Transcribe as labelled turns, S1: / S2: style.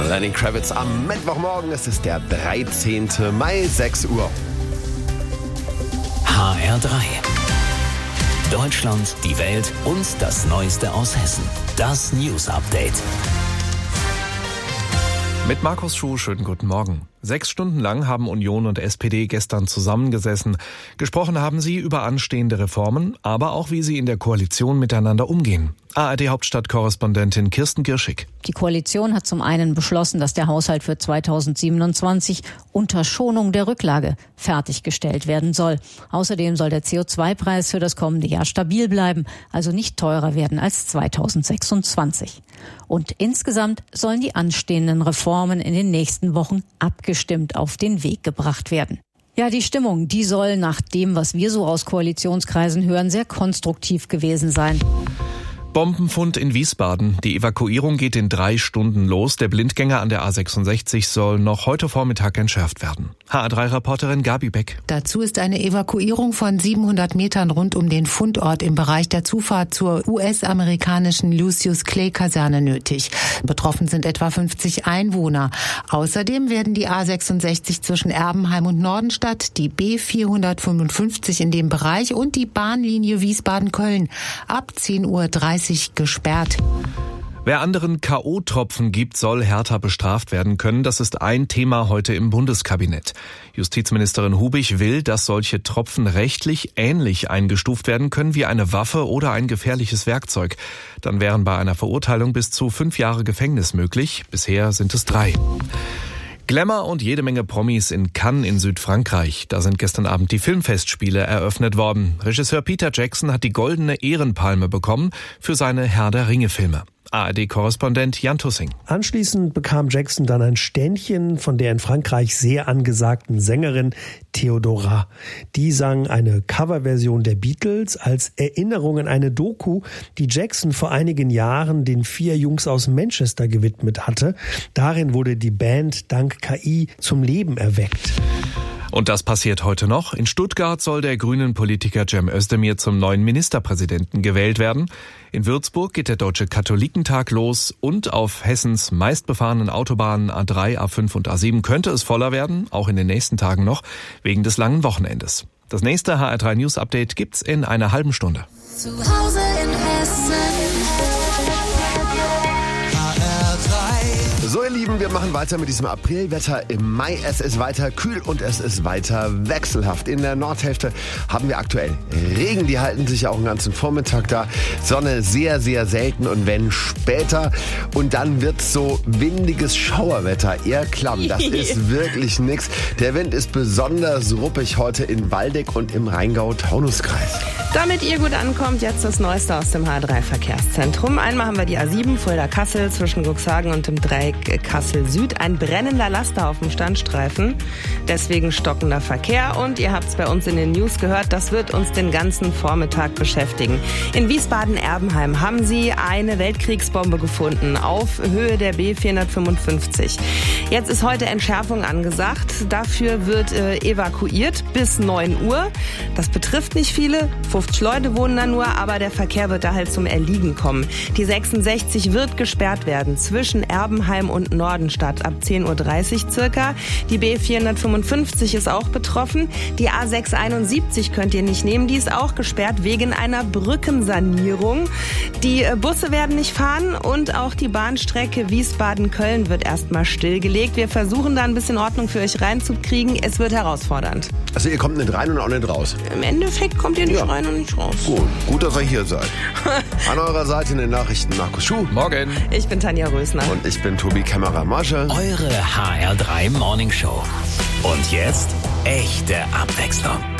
S1: Lenny Kravitz am Mittwochmorgen. Es ist der 13. Mai, 6 Uhr.
S2: HR3. Deutschland, die Welt und das Neueste aus Hessen. Das News Update.
S3: Mit Markus Schuh, schönen guten Morgen. 6 Stunden lang haben Union und SPD gestern zusammengesessen. Gesprochen haben sie über anstehende Reformen, aber auch wie sie in der Koalition miteinander umgehen. ARD-Hauptstadtkorrespondentin Kirsten Girschig.
S4: Die Koalition hat zum einen beschlossen, dass der Haushalt für 2027 unter Schonung der Rücklage fertiggestellt werden soll. Außerdem soll der CO2-Preis für das kommende Jahr stabil bleiben, also nicht teurer werden als 2026. Und insgesamt sollen die anstehenden Reformen in den nächsten Wochen abgestimmt auf den Weg gebracht werden. Ja, die Stimmung, die soll nach dem, was wir so aus Koalitionskreisen hören, sehr konstruktiv gewesen sein.
S3: Bombenfund in Wiesbaden. Die Evakuierung geht in 3 Stunden los. Der Blindgänger an der A66 soll noch heute Vormittag entschärft werden. HR3-Reporterin Gabi Beck.
S5: Dazu ist eine Evakuierung von 700 Metern rund um den Fundort im Bereich der Zufahrt zur US-amerikanischen Lucius-Clay-Kaserne nötig. Betroffen sind etwa 50 Einwohner. Außerdem werden die A66 zwischen Erbenheim und Nordenstadt, die B455 in dem Bereich und die Bahnlinie Wiesbaden-Köln ab 10:30 Uhr gesperrt.
S3: Wer anderen K.O.-Tropfen gibt, soll härter bestraft werden können. Das ist ein Thema heute im Bundeskabinett. Justizministerin Hubig will, dass solche Tropfen rechtlich ähnlich eingestuft werden können wie eine Waffe oder ein gefährliches Werkzeug. Dann wären bei einer Verurteilung bis zu 5 Jahre Gefängnis möglich. Bisher sind es 3. Glamour und jede Menge Promis in Cannes in Südfrankreich. Da sind gestern Abend die Filmfestspiele eröffnet worden. Regisseur Peter Jackson hat die Goldene Ehrenpalme bekommen für seine Herr der Ringe-Filme. ARD-Korrespondent Jan Tussing.
S6: Anschließend bekam Jackson dann ein Ständchen von der in Frankreich sehr angesagten Sängerin Theodora. Die sang eine Coverversion der Beatles als Erinnerung an eine Doku, die Jackson vor einigen Jahren den 4 Jungs aus Manchester gewidmet hatte. Darin wurde die Band dank KI zum Leben erweckt.
S3: Und das passiert heute noch. In Stuttgart soll der grünen Politiker Cem Özdemir zum neuen Ministerpräsidenten gewählt werden. In Würzburg geht der Deutsche Katholikentag los und auf Hessens meistbefahrenen Autobahnen A3, A5 und A7 könnte es voller werden, auch in den nächsten Tagen noch, wegen des langen Wochenendes. Das nächste HR3 News Update gibt's in einer halben Stunde.
S7: Zu Hause in Hessen.
S1: So ihr Lieben, wir machen weiter mit diesem Aprilwetter im Mai. Es ist weiter kühl und es ist weiter wechselhaft. In der Nordhälfte haben wir aktuell Regen, die halten sich auch den ganzen Vormittag da. Sonne sehr, sehr selten und wenn später. Und dann wird's so windiges Schauerwetter, eher klamm. Das ist wirklich nix. Der Wind ist besonders ruppig heute in Waldeck und im Rheingau-Taunus-Kreis.
S8: Damit ihr gut ankommt, jetzt das Neueste aus dem HR3-Verkehrszentrum. Einmal haben wir die A7 Fulda-Kassel zwischen Cuxhagen und dem Dreieck Kassel-Süd. Ein brennender Laster auf dem Standstreifen, deswegen stockender Verkehr. Und ihr habt es bei uns in den News gehört, das wird uns den ganzen Vormittag beschäftigen. In Wiesbaden-Erbenheim haben sie eine Weltkriegsbombe gefunden auf Höhe der B455. Jetzt ist heute Entschärfung angesagt. Dafür wird evakuiert bis 9 Uhr. Das betrifft nicht viele. 50 Leute wohnen da nur, aber der Verkehr wird da halt zum Erliegen kommen. Die 66 wird gesperrt werden zwischen Erbenheim und Nordenstadt ab 10:30 Uhr circa. Die B455 ist auch betroffen. Die A671 könnt ihr nicht nehmen. Die ist auch gesperrt wegen einer Brückensanierung. Die Busse werden nicht fahren und auch die Bahnstrecke Wiesbaden-Köln wird erstmal stillgelegt. Wir versuchen da ein bisschen Ordnung für euch reinzukriegen. Es wird herausfordernd.
S1: Also ihr kommt nicht rein und auch nicht raus?
S8: Im Endeffekt kommt ihr nicht rein und nicht raus.
S1: Gut, dass ihr hier seid. An eurer Seite in den Nachrichten Markus Schuh.
S3: Morgen.
S8: Ich bin Tanja Rösner.
S1: Und ich bin Tobi Kämmerer-Masche.
S2: Eure HR3 Morning Show. Und jetzt echte Abwechslung.